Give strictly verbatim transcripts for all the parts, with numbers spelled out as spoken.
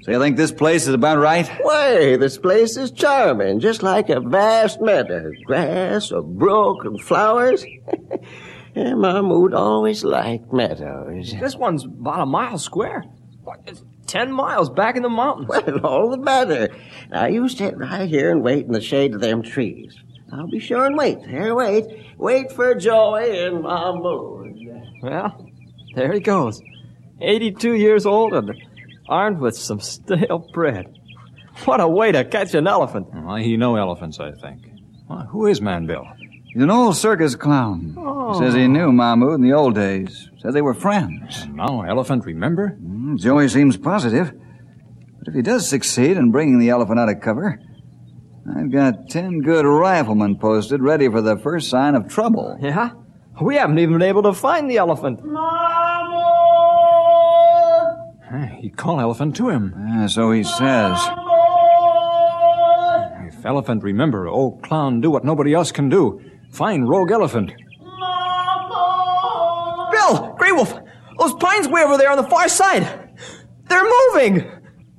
So you think this place is about right? Why, this place is charming, just like a vast meadow. Grass, a brook, and flowers. And Mahmoud always liked meadows. This one's about a mile square. What, it's ten miles back in the mountains. Well, all the better. Now, you sit right here and wait in the shade of them trees. I'll be sure and wait. Here, wait. Wait for Joey and Mahmoud. Well, there he goes. eighty-two years old and armed with some stale bread. What a way to catch an elephant. Well, he know elephants, I think. Well, who is Man Bill? He's an old circus clown. Oh. He says he knew Mahmoud in the old days. Says they were friends. And now Elephant remember? Mm, Joey seems positive. But if he does succeed in bringing the elephant out of cover, I've got ten good riflemen posted ready for the first sign of trouble. Yeah? We haven't even been able to find the elephant. Hey, he called Elephant to him. Yeah, so he says. If Elephant remember, old clown do what nobody else can do. Find rogue elephant. Bill! Grey Wolf! Those pines way over there on the far side! They're moving!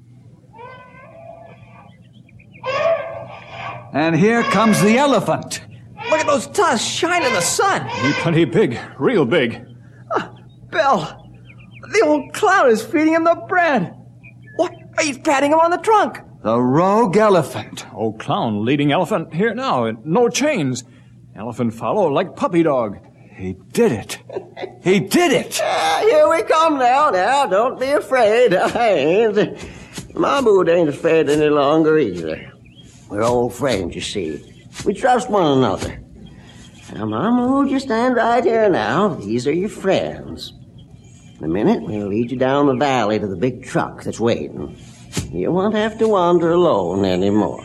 And here comes the elephant. Look at those tusks shine in the sun! He plenty big, real big. Uh, Bill! The old clown is feeding him the bread! What? He's patting him on the trunk! The rogue elephant. Old clown leading elephant here now, no chains. Elephant follow like puppy dog. He did it. He did it. Ah, here we come now. Now, don't be afraid. I ain't. Mahmoud ain't afraid any longer either. We're old friends, you see. We trust one another. Now, Mahmoud, you stand right here now. These are your friends. In a minute, we'll lead you down the valley to the big truck that's waiting. You won't have to wander alone anymore.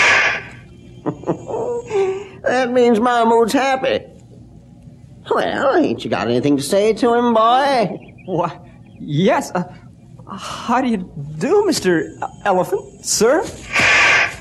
That means Mahmoud's happy. Well, ain't you got anything to say to him, boy? What? Yes. Uh, how do you do, Mister Elephant, sir?